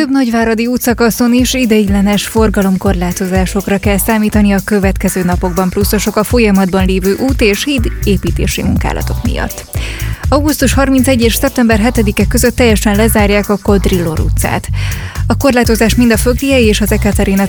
több nagyváradi útszakaszon is ideiglenes forgalomkorlátozásokra kell számítani a következő napokban, pluszosok a folyamatban lévő út és híd építési munkálatok miatt. Augusztus 31 és szeptember 7-e között teljesen lezárják a Kodrillor utcát. A korlátozás mind a Föglije és az Ekaterina